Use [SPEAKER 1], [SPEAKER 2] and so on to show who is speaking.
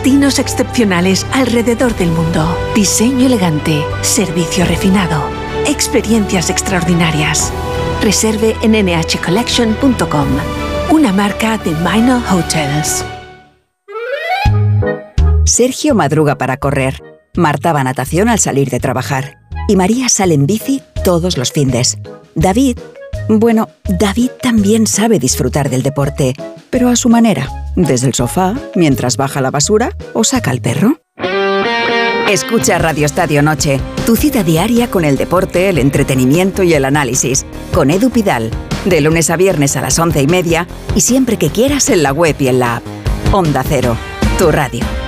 [SPEAKER 1] Destinos excepcionales alrededor del mundo. Diseño elegante, servicio refinado, experiencias extraordinarias. Reserve en nhcollection.com, una marca de Minor Hotels.
[SPEAKER 2] Sergio madruga para correr, Marta va a natación al salir de trabajar y María sale en bici todos los findes. David también sabe disfrutar del deporte, pero a su manera, desde el sofá, mientras baja la basura o saca al perro. Escucha Radio Estadio Noche, tu cita diaria con el deporte, el entretenimiento y el análisis, con Edu Pidal, de lunes a viernes a las 11:30 y siempre que quieras en la web y en la app. Onda Cero, tu radio.